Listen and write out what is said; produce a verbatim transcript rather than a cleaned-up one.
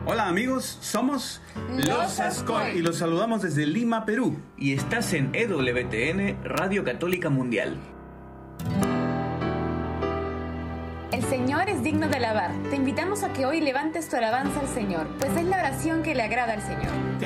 Hola amigos, somos Los Ascoy y los saludamos desde Lima, Perú. Y estás en E W T N, Radio Católica Mundial. El Señor es digno de alabar. Te invitamos a que hoy levantes tu alabanza al Señor, pues es la oración que le agrada al Señor. Te